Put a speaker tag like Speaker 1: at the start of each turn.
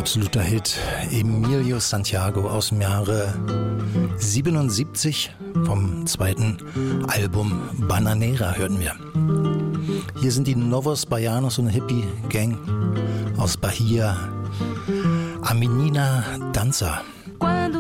Speaker 1: Absoluter Hit. Emilio Santiago aus dem Jahre 77 vom zweiten Album Bananera hörten wir. Hier sind die Novos Baianos, so eine Hippie-Gang aus Bahia. A Menina Dança.